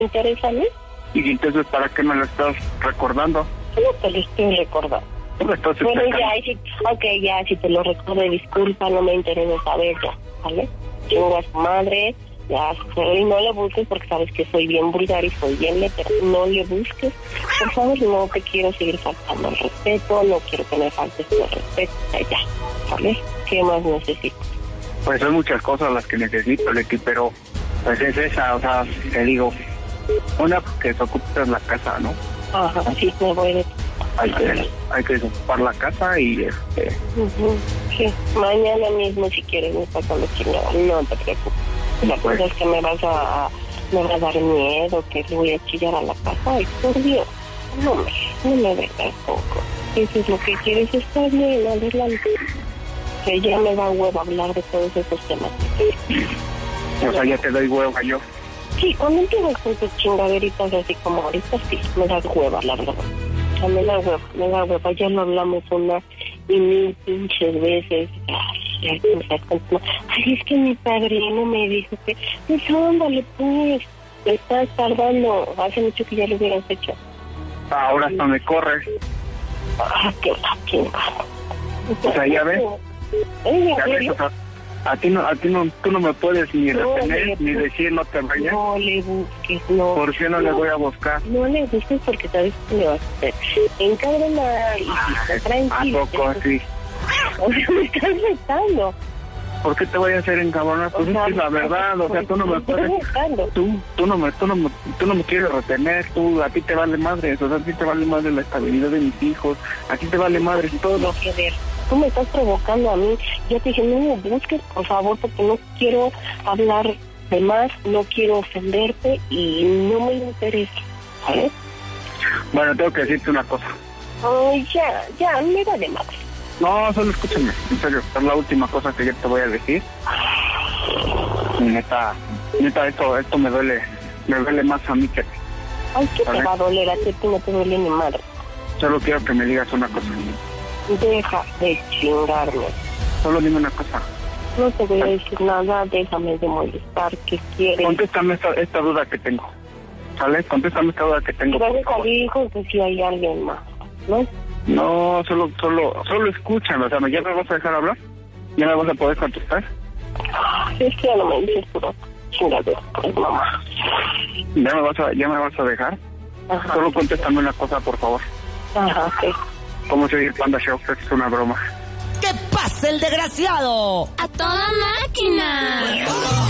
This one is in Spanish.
me interesa a mí. ¿Y entonces para qué me lo estás recordando? No te lo estoy recordando. Bueno, ya, si te lo recuerdo, disculpa, no me interesa saber ya, ¿vale? Chingo a su madre, ya, y no le busques porque sabes que soy bien vulgar y soy bien pero no le busques. Por favor, no te quiero seguir faltando el respeto, no quiero que me faltes el respeto, ya, ¿vale? ¿Qué más necesito? Pues son muchas cosas las que necesito, Leti, pero pues es esa, o sea, te digo, una, que te ocupes la casa, ¿no? Ajá, sí, me voy de... Hay que desocupar la casa y Sí, mañana mismo si quieres me saco los chingados, no te preocupes. La cosa es que me vas a dar miedo, que le voy a chillar a la casa. Ay, por Dios, no me vengas poco. Eso es lo que quieres, está bien, adelante. Que ya me da huevo hablar de todos esos temas. O sea, ya te doy hueva yo. Sí, cuando empiezas con tus chingaderitas así como ahorita, sí, me das hueva, la verdad. O sea, me da hueva. Ya lo hablamos una y mil pinches veces. Ay, es que mi padrino me dijo que... Pues ándale, pues. Me estás tardando. Hace mucho que ya lo hubieras hecho. Ahora hasta me corres. Qué o sea, ya ves. Ya ves, o sea, tú no me puedes ni retener, ni decir no te vayas. No le busques, no. ¿Por qué no le voy a buscar? No le busques porque sabes que me vas a hacer encabronar y si está tranquilo. ¿A poco así? O sea, me estás retando. ¿Por qué te voy a hacer encabronar? Pues es que es la verdad, o sea, tú no me puedes... Tú no me quieres retener, a ti te vale madre, o sea, a ti te vale madre la estabilidad de mis hijos, a ti te vale madre todo. No, que ver, tú me estás provocando a mí. Yo te dije, no me busques, por favor, porque no quiero hablar de más, no quiero ofenderte y no me interesa, ¿sabes? Bueno, tengo que decirte una cosa. Ay, ya, me vale madre. No, solo escúchame, en serio, es la última cosa que yo te voy a decir. Neta, esto me duele más a mí que... Ay, ¿qué te va a doler? A ti no te duele ni madre. Solo quiero que me digas una cosa. Deja de chingarme. Solo dime una cosa. No te voy a decir nada, déjame de molestar, ¿qué quieres? Contéstame esta duda que tengo, ¿sale? Contéstame esta duda que tengo, por favor. Dijo que si hay alguien más, ¿no? No, solo escúchame, o sea, ¿ya me vas a dejar hablar? ¿Ya me vas a poder contestar? Es que ya no me dices puro chingadero, mamá. ¿Ya me vas a dejar? Ajá. Solo contéstame una cosa, por favor. Ajá, sí. ¿Cómo se dice Panda Show? Es una broma. ¡Que pase el desgraciado! ¡A toda máquina!